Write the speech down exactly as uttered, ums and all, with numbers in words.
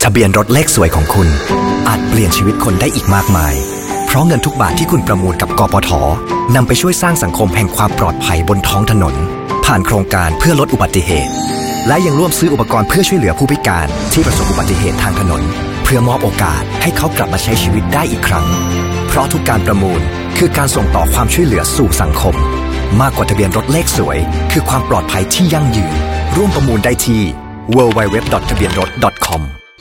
ะเบียนรถเลขสวยของคุณอาจเปลี่ยนชีวิตคนได้อีกมากมายเพราะเงินทุกบาทที่คุณประมูลกับกปท.นำไปช่วยสร้างสังคมแห่งความปลอดภัยบนท้องถนนผ่านโครงการเพื่อลดอุบัติเหตุและยังร่วมซื้ออุปกรณ์เพื่อช่วยเหลือผู้พิการที่ประสบอุบัติเหตุทางถนนเพื่อมอบโอกาสให้เขากลับมาใช้ชีวิตได้อีกครั้งเพราะทุกการประมูลคือการส่งต่อความช่วยเหลือสู่สังคมมากกว่าทะเบียนรถเลขสวยคือความปลอดภัยที่ยั่งยืนร่วมประมูลได้ที่ ดับเบิลยู ดับเบิลยู ดับเบิลยู ดอท ทะเบียนรถ ดอท คอม